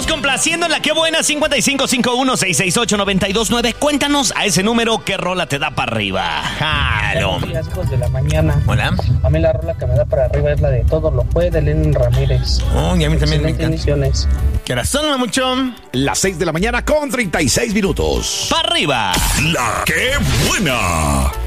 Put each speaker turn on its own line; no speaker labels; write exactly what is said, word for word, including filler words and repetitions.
seguimos complaciendo en la que buena cincuenta y cinco cincuenta y uno sesenta y seis ocho noventa y dos nueve. Cuéntanos a ese número qué rola te da para arriba. Jalo.
Buenos días, hijos de la mañana.
Hola.
A mí la rola que me da para arriba es la de Todo lo puede, Lenin Ramírez.
Oh, y a mí también me encanta.
Emisiones.
Que la suena mucho.
Las seis de la mañana con treinta y seis minutos.
Para arriba.
La que buena.